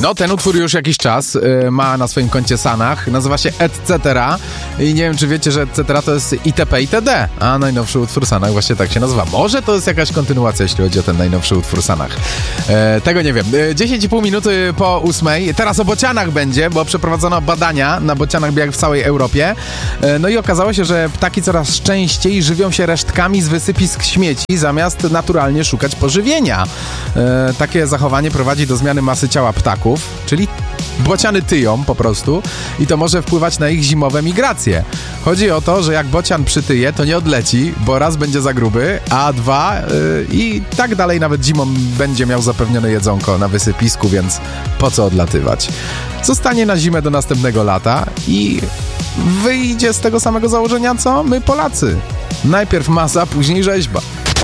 No, ten utwór już jakiś czas ma na swoim koncie Sanach. Nazywa się Etc. I nie wiem, czy wiecie, że Etc. to jest itp. itd. A najnowszy utwór Sanach właśnie tak się nazywa. Może to jest jakaś kontynuacja, jeśli chodzi o ten najnowszy utwór Sanach. Tego nie wiem. 10,5 minuty po 8. Teraz o bocianach będzie, bo przeprowadzono badania na bocianach jak w całej Europie. No i okazało się, że ptaki coraz częściej żywią się resztkami z wysypisk śmieci, zamiast naturalnie szukać pożywienia. Takie zachowanie prowadzi do zmiany masy ciała ptaków, czyli bociany tyją po prostu i to może wpływać na ich zimowe migracje. Chodzi o to, że jak bocian przytyje, to nie odleci, bo raz będzie za gruby, a dwa i tak dalej nawet zimą będzie miał zapewnione jedzonko na wysypisku, więc po co odlatywać? Zostanie na zimę do następnego lata i wyjdzie z tego samego założenia, co my Polacy. Najpierw masa, później rzeźba.